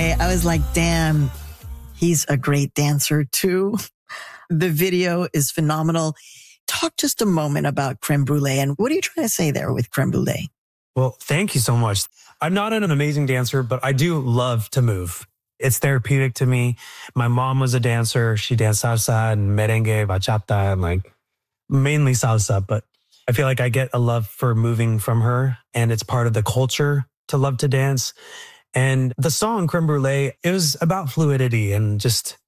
brulee. I was like, damn, he's a great dancer too. The video is phenomenal. Talk just a moment about creme brulee. And what are you trying to say there with creme brulee? Well, thank you so much. I'm not an amazing dancer, but I do love to move. It's therapeutic to me. My mom was a dancer. She danced salsa and merengue, bachata, and like mainly salsa. But I feel like I get a love for moving from her, and it's part of the culture to love to dance. And the song Creme Brulee, it was about fluidity and just